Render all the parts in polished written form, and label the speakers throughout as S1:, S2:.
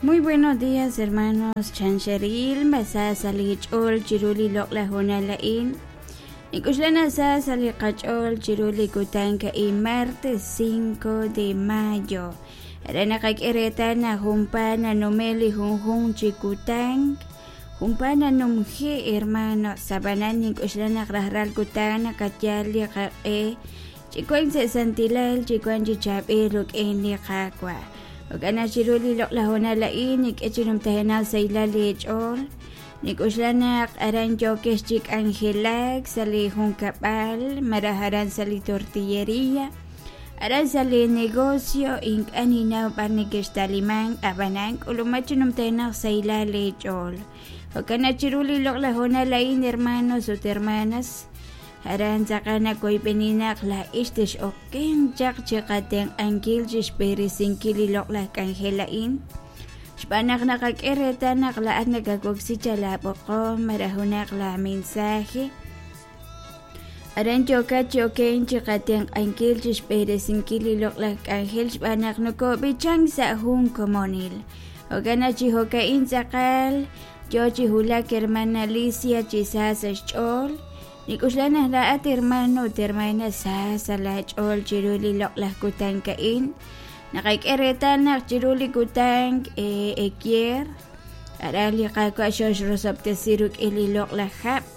S1: Muy buenos días, hermanos. Chancharil, Masasali Chol, Chiruli Lokla Honalain. Ikuslana Sasali Kachol, Chiruli Kutanka y martes 5 de mayo. Arana Kakiretana, Humpana, Nomeli, Hunhun, Chikutang. Humpana Numji, hermano. Sabanan, Ikuslana Rahral Kutana, Katyali, Kae. Chikuan se Santilal, Chikuan Chichabe, Luk Eni Kakwa. Ogana chiruli lokla honalain nik echinum tahenal sa ilalechol nik uslanak aran jokes chik angelag sali kapal maraharan sali tortilleria aran sali negocio ink aninaw parnikes talimang abanang ulumachinum tahenal sa ilalechol. Ogana chiruli lokla honalain hermanos o hermanas Aran sakana koy peninak la istes oken jak chekateng angkil jis perisingkili lok la kanghelain. Spanak nakakiretanak la at nagagogsi chalapok ko marahunak la mensahe. Aran choka choken chekateng angkil jis perisingkili lok la kanghel spanak nuko bichang sa hung komonil. Ogana chihokain sakal jo chihulak hermana Alicia chisasas chol. Nikuslana laat hermano termana sa salach ol chiruli loklah kutang kain. Nakaikiretan nak chiruli kutang ekier. Arali kako asyos rosop tesiruk ili loklah hap.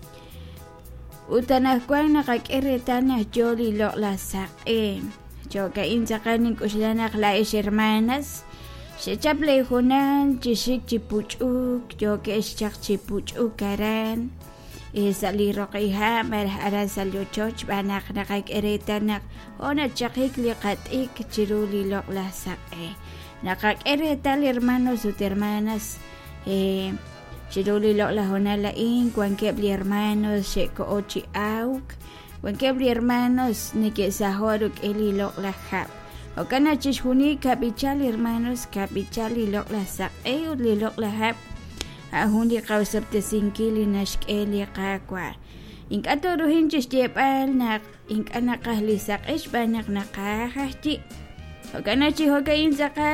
S1: Utanah kuang nakaikiretan nak joli loklah sak Jo kain sakanin kuslana klais hermanas. Sechaple hunan chisik cipucuk jo keeschak cipucuk karan. Saliro kaiha marharan salyo choch banak nakakiretanak o natsyakik liqatik chiruli loklah sak Nakakireta hermanos o hermanas chiruli loklah honalain kuankebli hermanos sheko ochi auk kuankebli hermanos nikisahoruk eli loklah hap o kana chishuni kapichali hermanos kapichali loklah sak uli loklah hap Ahundi kausap te singkili nashkeli kakwa. Ink aturuhin chistipal nak ink anakahlisak banak nakahahti. Hogana chihogain saka